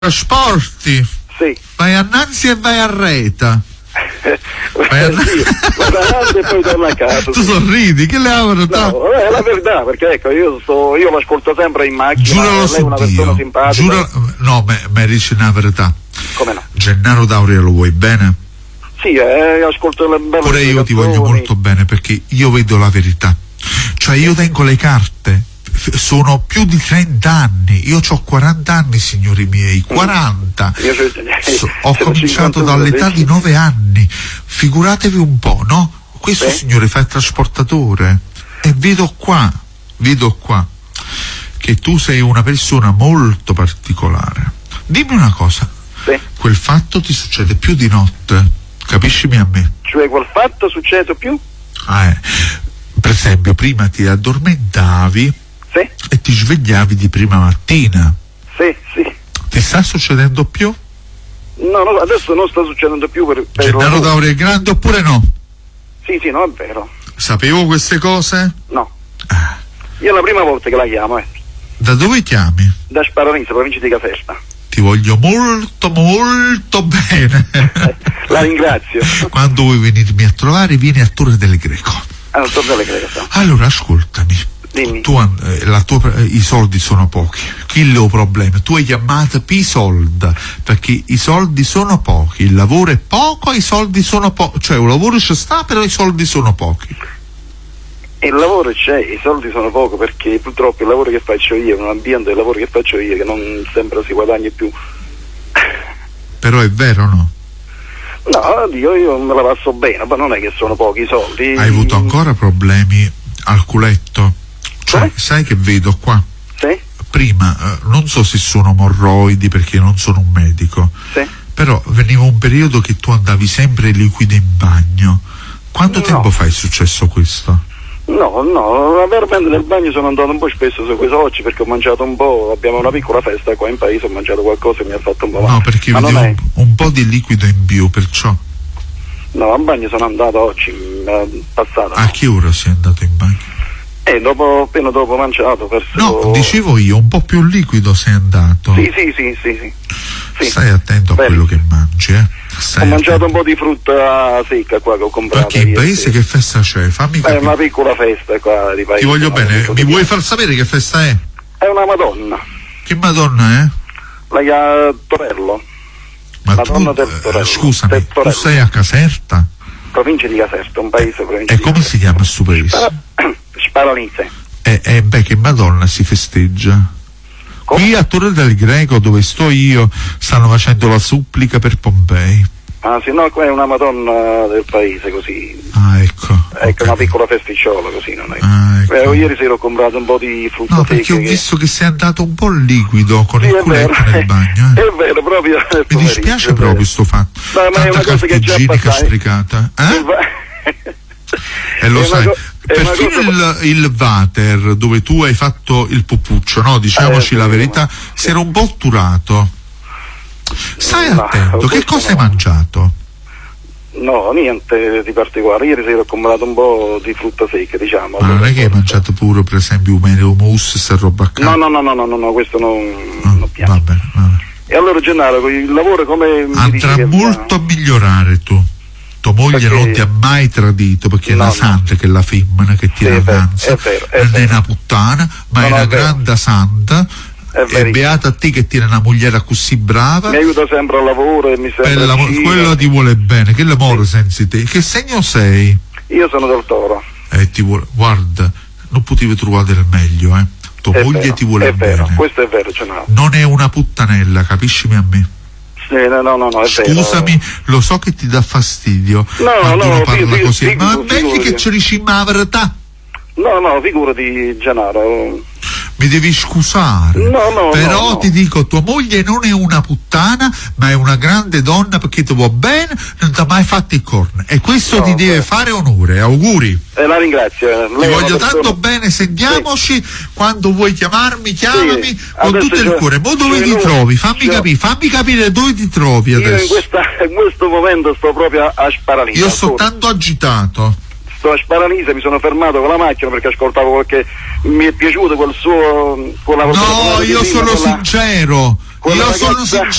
trasporti. Sì. Vai a Nanzi e vai a Reta. Vai avanti e poi torna a casa. Tu sorridi, che le avrò? No, è la verità, perché ecco, io l'ascolto sempre in macchina. Giuralo lei su è una persona simpatica. No, mi dici una verità. Come no? Gennaro D'Auria lo vuoi bene? Sì, ascolto le belle. Pure io ti voglio molto bene, perché io vedo la verità. Cioè io tengo le carte. Sono più di 30 anni, io ho 40 anni, signori miei, 40. Ho cominciato dall'età di 9 anni. Figuratevi un po', no? Questo signore fa il trasportatore e vedo qua che tu sei una persona molto particolare. Dimmi una cosa, quel fatto ti succede più di notte, capiscimi a me? Cioè quel fatto succede più? Per esempio, prima ti addormentavi e ti svegliavi di prima mattina. Sì. Ti sta succedendo più? No, adesso non sta succedendo più per Gennaro D'Auria è grande oppure no? Sì, no, è vero. Sapevo queste cose? No. Io è la prima volta che la chiamo, Da dove chiami? Da Sparanizza, provincia di Caserta. Ti voglio molto molto bene. La ringrazio. Quando vuoi venirmi a trovare, vieni a Torre del Greco. Torre del Greco. Allora ascoltami. Dimmi. I soldi sono pochi. Chi è il problema? Tu hai chiamato i soldi perché i soldi sono pochi, il lavoro è poco, i soldi sono pochi, cioè un lavoro ci sta però i soldi sono pochi. Il lavoro c'è, i soldi sono poco perché purtroppo il lavoro che faccio io è un ambiente del lavoro che faccio io che non sempre si guadagna più. Però è vero, no? No, io me la passo bene, ma non è che sono pochi i soldi. Hai avuto ancora problemi al culetto? Cioè, sai che vedo qua? Sì. Prima, non so se sono morroidi perché non sono un medico, però veniva un periodo che tu andavi sempre liquido in bagno. Quanto tempo fa è successo questo? No, veramente nel bagno sono andato un po' spesso su questo oggi perché ho mangiato un po', abbiamo una piccola festa qua in paese, ho mangiato qualcosa e mi ha fatto un po' male. No, perché vedevo un po' di liquido in più, perciò. No, al bagno sono andato oggi, passato. A che ora sei andato in bagno? Appena dopo mangiato, verso... No, dicevo io, un po' più liquido sei andato. Sì. Stai attento a quello che mangi, Ho mangiato un po' di frutta secca qua che ho comprato. Perché in paese che festa c'è? Fammi capire. È una piccola festa qua di paese. Ti voglio bene, mi vuoi far sapere che festa è? È una Madonna. Che Madonna è? La Torello. Ma Madonna tu, del Torello. Scusami, tu sei a Caserta? Provincia di Caserta, un paese provincia e di come Caserta. si chiama questo paese? Sparanizza. Che Madonna si festeggia? Qui a Torre del Greco, dove sto io, stanno facendo la supplica per Pompei. Sì, no, qua è una Madonna del paese, così. Ecco. Ecco, una piccola festicciola, così, non è? Ecco. Ieri sera ho comprato un po' di frutta secca. No, perché ho visto che sei andato un po' liquido con il culetto nel bagno. È vero, proprio. Mi dispiace proprio sto fatto. No, ma è una cosa che già stricata. E lo sai, perfino il water dove tu hai fatto il pupuccio, no? Diciamoci la verità, si era un po' otturato. Stai attento, che cosa hai mangiato? No, niente di particolare. Ieri sera ho comprato un po' di frutta secca, diciamo. Ma non è che hai mangiato pure, per esempio, un mousse, sta roba a caso? No, questo non piace. Va bene. E allora Gennaro, il lavoro come... Andrà molto a migliorare tu. Tua moglie non ti ha mai tradito perché è una santa che è la femmina che ti avanza, non è una puttana ma è una grande santa, è beata a te che tiene una moglie così brava, mi aiuta sempre al lavoro e mi sembra quello ti vuole bene. Che lavoro senza te? Che segno sei? Io sono del Toro. Guarda, non potevi trovare del meglio, tua moglie ti vuole bene. Questo è vero, non è una puttanella, capiscimi a me. No, è scusami, vero. Lo so che ti dà fastidio quando uno parla così, ma è meglio che ci dici la verità. No, figurati Gennaro. Mi devi scusare, però ti dico, tua moglie non è una puttana, ma è una grande donna perché ti vuole bene, non ti ha mai fatto il corno e questo ti deve fare onore. Auguri. La ringrazio. Ti voglio tanto bene, sentiamoci. Quando vuoi chiamarmi, chiamami con tutto il cuore. Ma dove ti trovi? Fammi capire dove ti trovi adesso. Io in questo momento sto proprio a Sparanizza. Io sto tanto agitato. Sto a Sparanizza, mi sono fermato con la macchina perché ascoltavo mi è piaciuto quella No, io sono sincero. Io sono sincero.